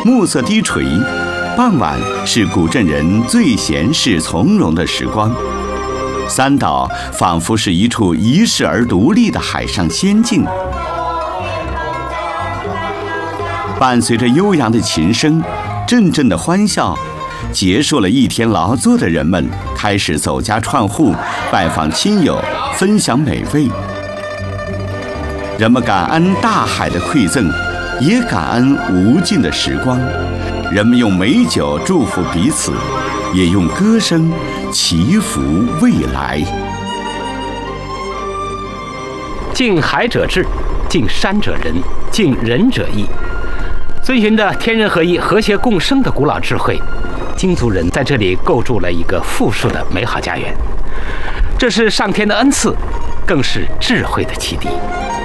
暮色低垂，傍晚是古镇人最闲适从容的时光。三岛仿佛是一处遗世而独立的海上仙境。伴随着悠扬的琴声，阵阵的欢笑，结束了一天劳作的人们开始走家串户，拜访亲友，分享美味。人们感恩大海的馈赠，也感恩无尽的时光。人们用美酒祝福彼此，也用歌声祈福未来。 敬海者智，敬山者仁，敬人者义。遵循着天人合一、和谐共生的古老智慧，京族人在这里构筑了一个富庶的美好家园。这是上天的恩赐，更是智慧的启迪。